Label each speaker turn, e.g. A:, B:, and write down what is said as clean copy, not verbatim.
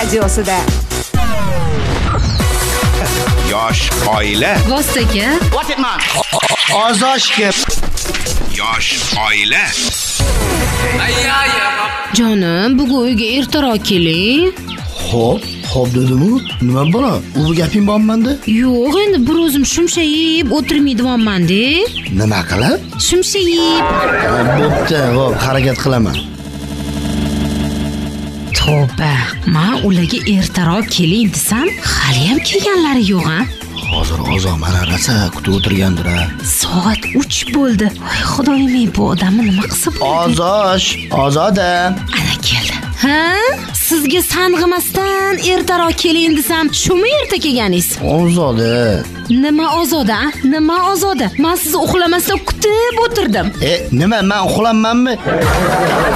A: radiosida.
B: Yosh oila.
C: Vostaka.
D: Ozoshga.
B: Yosh oila.
C: Jonim, bugun uyga ertaroq keling.
D: Xo'p dedim-ku. Nima bo'la? U gaping bormanda?
C: Yo'q, endi bir o'zim shumshayib o'tirmaydiganman-da.
D: Nima qilib?
C: Shumshayib.
D: Bo'pti, xo'p, harakat qilaman.
C: Tavba, men ularga ertaroq keling desam, hali ham kelganlari yo'q-a?
D: Hozir ozoq mana rasa kutib o'tirgandir-a.
C: Soat 3 bo'ldi. Voy xudoyim, bu odamni nima qilsa bo'ladi?
D: Ozoda.
C: Ana keldi. Ha? Sizga sang'imasdan ertaroq keling desam, shumi erta kelganingiz?
D: Ozoda.
C: Nima ozoda? Nima ozoda? Men sizni uxlamasdan kutib o'tirdim.
D: Nima, men uxlamanmi?